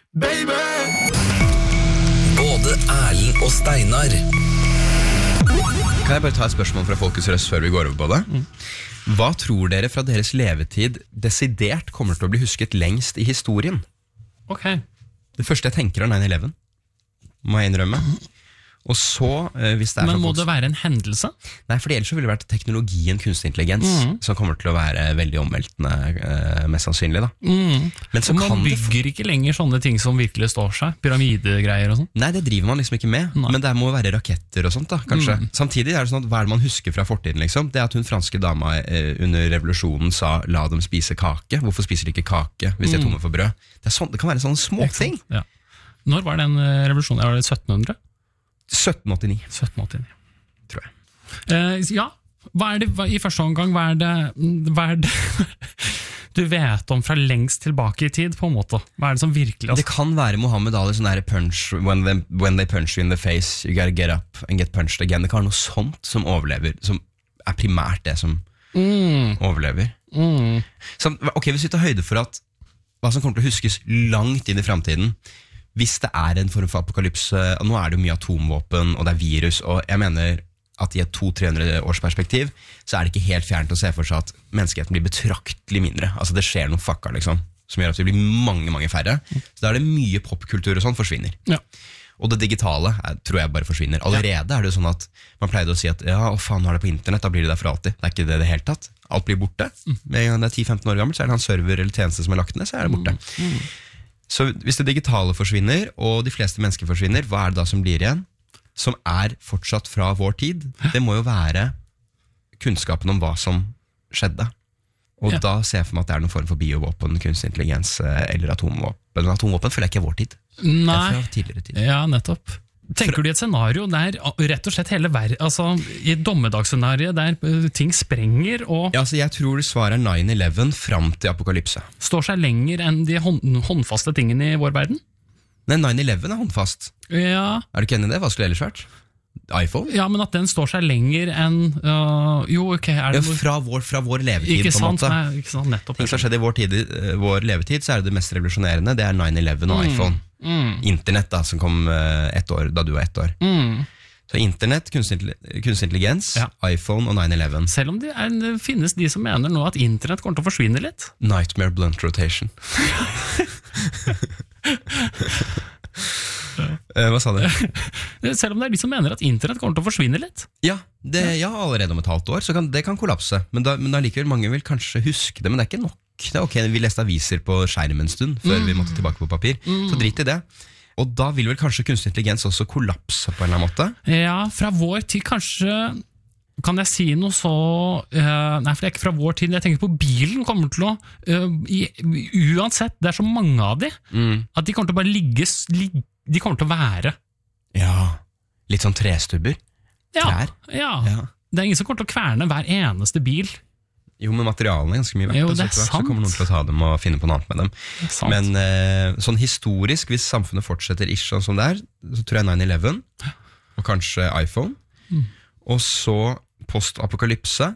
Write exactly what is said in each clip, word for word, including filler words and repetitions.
baby. Både Erlend og Steinar. Kan jeg bare ta et spørsmål fra Folkets Røst før vi går over på det? Mm. Hva tror dere fra deres levetid desidert kommer til å bli husket lengst i historien? Ok. Det første jeg tenker er nine eleven, må jeg innrømme. Og så, hvis det er Men må folks... det være en hendelse? Nei, for ellers så ville det vært teknologien kunstig intelligens mm. som kommer til å være veldig omveltende, eh, mest sannsynlig da. Mm. Men så man kan bygger det... ikke lenger sånne ting som virkelig står seg, pyramidegreier og sånn. Nei, det driver man liksom ikke med, Nei. Men det må være raketter og sånt da, kanskje. Mm. Samtidig er det sånn at hva er det man husker fra fortiden liksom? Det er at hun franske dama eh, under revolusjonen sa, la dem spise kake. Hvorfor spiser de ikke kake hvis de er tomme for brød? Det, er sånn, det kan være sånne små ting. Ja. Når var den revolusjonen? Var det sytten hundre? sytten åttini. sytten åttini. Tror jeg. Uh, ja, hva er det, hva, i første omgang, hva er det, hva er det du vet om fra lengst tilbake i tid, på en måte? Hva er det som virkelig... Altså? Det kan være Muhammad Ali, sånn her punch, when they, when they punch you in the face, you gotta get up and get punched again. Det kan være noe sånt som overlever, som er primært det som mm. overlever. Mm. Så, ok, hvis vi tar høyde for at hva som kommer til å huskes langt inn i fremtiden, hvis det er en form for apokalypse, og nå er det jo mye atomvåpen, og det er virus, og jeg mener at i et to til tre hundre års perspektiv, så er det ikke helt fjernt å se for seg at menneskeheten blir betraktelig mindre. Altså det skjer noe fucka liksom, som gjør at vi blir mange, mange færre. Så da er det mye popkultur og sånn forsvinner. Ja. Og det digitale er, tror jeg bare forsvinner. Allerede ja. Er det jo sånn at man pleide å si at ja, å faen, nå er det på internett, da blir det der for alltid. Det er ikke det det helt tatt. Alt blir borte. Med en gang det er ti til femten år gammelt, så er det en server eller tjeneste som er lagt ned, så er det borte. Mm. Mm. Så hvis det digitale forsvinner, og de fleste mennesker forsvinner, hva er det da som blir igjen? Som er fortsatt fra vår tid? Det må jo være kunnskapen om hva som skjedde. Og ja. Da ser jeg for meg at det er noen form for biovåpen, kunstig intelligens eller atomvåpen. Atomvåpen føler jeg ikke er vår tid. Nei, det er fra tidligere tid. Ja, nettopp. Tenker du i et scenario der rett og slett hele verden, altså i et dommedagsscenario der ting sprenger og... Ja, altså jeg tror svaret er nine eleven fram til apokalypse. Står seg lenger enn de hånd, håndfaste tingene i vår verden? Nei, nine eleven er håndfast. Ja. Er du ikke enig i det? Hva skulle ellers vært? iPhone? Ja, men at den står seg lenger enn... Uh, jo, ok, er det... Ja, fra vår, fra vår levetid, ikke på en sant, måte. Nei, ikke sant, nettopp. Ting som har skjedd i vår, tid, vår levetid, så er det det mest revolusjonerende. Det er nine eleven og mm. iPhone. Mm. Internett da, som kom uh, ett år, da du var ett år. Mm. Så internett, kunstig intelligens, ja. iPhone og nine eleven. Selv om det, er, det finnes de som mener nå at internett kommer til å forsvinne litt. Nightmare blunt rotation. uh, hva sa du? Selv om det er de som mener at internett kommer til å forsvinne litt. Ja, det, ja allerede om et halvt år, så kan, det kan kollapse. Men da, men da likevel, mange vil kanskje huske det, men det er ikke nok. Det er ok, vi leste aviser på skjerm en stund før mm. vi måtte tilbake på papir, mm. så drit i det. Og da vil vel kanskje kunstig intelligens også kollapse på en eller annen måte? Ja, fra vår tid kanskje, kan jeg si noe så, uh, nei for det er ikke fra vår tid, jeg tenker på bilen kommer til å, uh, i, uansett, det er så mange av de, mm. at de kommer til å bare ligge, ligge, de kommer til å være. Ja, litt sånn trestubber, ja, trær. Ja, ja, det er ingen som kommer til å kverne hver eneste bil. Jo, men materialene er ganske mye verdt, jo, det er så, sant. Så kommer noen til å ta dem og finne på noe annet med dem. Men eh, sånn historisk, hvis samfunnet fortsetter ish sånn som det er, så tror jeg nine eleven, og kanskje iPhone, mm. og så post-apokalypse,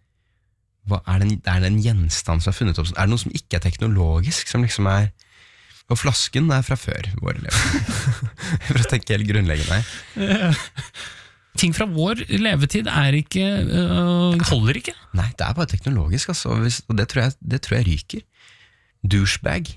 hva er det, er det en gjenstand som er funnet opp? Er det noe som ikke er teknologisk, som liksom er, og flasken er fra før våre elever. For å tenke helt grunnleggende her. Ting fra vår levetid er ikke, øh, holder ikke. Nei, det er bare teknologisk, altså. Og det tror jeg, det tror jeg ryker. Douchebag.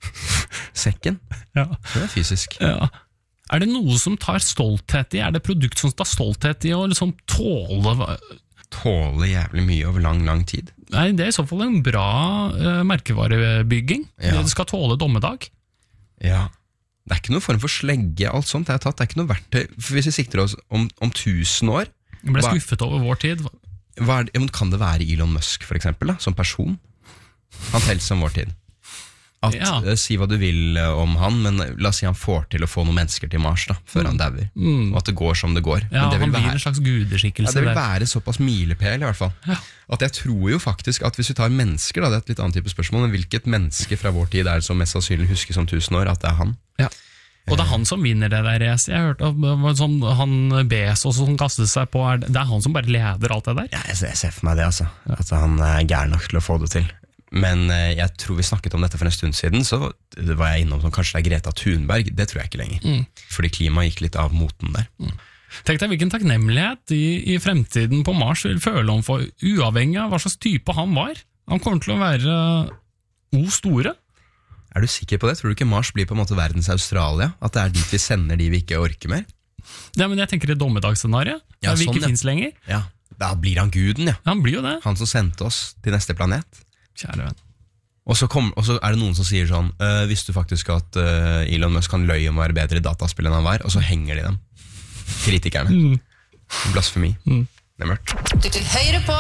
Sekken. Ja. Det er fysisk. Ja. Er det noe som tar stolthet i? Er det produkt som tar stolthet i å liksom tåle... Tåle jævlig mye over lang, lang tid? Nei, det er i så fall en bra uh, merkevarebygging. Ja. Det skal tåle dommedag. Ja. Det er ikke noe form for slegge, alt sånt jeg har tatt. Det er ikke noe verktøy. For hvis vi sikter oss om, om tusen år... Jeg ble skuffet over vår tid. Hva er det, kan det være Elon Musk, for eksempel, da, som person? Han teller som vår tid. At, ja. uh, si hva du vil uh, om han, men la oss si han får til å få noen mennesker til Mars da, før mm. han dauer. Mm. Og at det går som det går. Ja, men det han vil blir være, en slags gudeskikkelse. Ja, det vil der. være såpass milepæl i hvert fall. Ja. At jeg tror jo faktisk at hvis vi tar mennesker, da, det er et litt annet type spørsmål, men hvilket menneske fra vår tid er det som mest sannsynlig husker som tusen år, at det er han? Ja. Og det er han som vinner det der racet. Jeg hørte at sånn, han Bezos som kastet seg på, det er han som bare leder alt det der. Ja, jeg ser for meg det, altså. At han er gæren nok til å få det til. Men eh, jeg tror vi snakket om dette for en stund siden, så var jeg innom som kanskje det er Greta Thunberg. Det tror jeg ikke lenger. Mm. Fordi klimaet gikk litt av moten der. Mm. Tenk deg hvilken takknemlighet i, i fremtiden på Mars vil føle om for, uavhengig av hva slags type han var. Han kommer til å være o store. Er du sikker på det? Tror du ikke Mars blir på en måte verdens Australia? At det er dit vi sender de vi ikke orker mer? Ja, men jeg tenker det dommedagsscenariet, ja, der vi sånn, ikke ja. finnes lenger. Ja, da blir han guden, ja. Han blir jo det. Han som sendte oss til neste planet. Kjære venn. Og så, kom, og så er det noen som sier sånn, øh, visste du faktisk at øh, Elon Musk kan løye om å være bedre i dataspill enn han var, og så henger de dem. Kritikerne. Mm. Blasfemi. Mm. Det er mørkt. Til høyre på